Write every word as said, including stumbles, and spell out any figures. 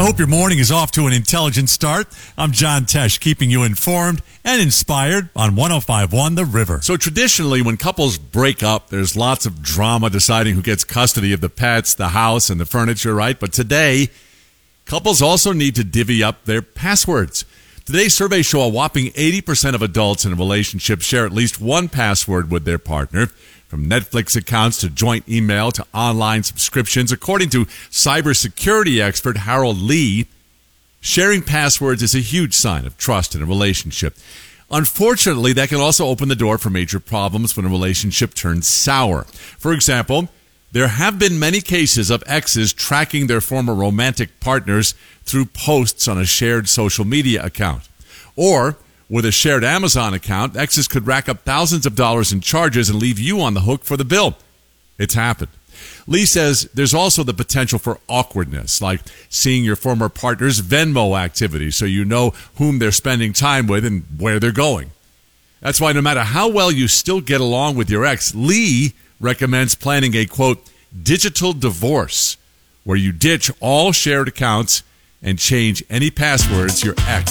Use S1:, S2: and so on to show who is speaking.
S1: hope your morning is off to an intelligent start. I'm John Tesh, keeping you informed and inspired on one oh five point one The River.
S2: So traditionally, when couples break up, there's lots of drama deciding who gets custody of the pets, the house, and the furniture, right? But today, couples also need to divvy up their passwords. Today's surveys show a whopping eighty percent of adults in a relationship share at least one password with their partner. From Netflix accounts to joint email to online subscriptions, according to cybersecurity expert Harold Lee, sharing passwords is a huge sign of trust in a relationship. Unfortunately, that can also open the door for major problems when a relationship turns sour. For example, there have been many cases of exes tracking their former romantic partners through posts on a shared social media account. Or, with a shared Amazon account, exes could rack up thousands of dollars in charges and leave you on the hook for the bill. It's happened. Lee says there's also the potential for awkwardness, like seeing your former partner's Venmo activity so you know whom they're spending time with and where they're going. That's why no matter how well you still get along with your ex, Lee recommends planning a, quote, digital divorce, where you ditch all shared accounts and change any passwords your ex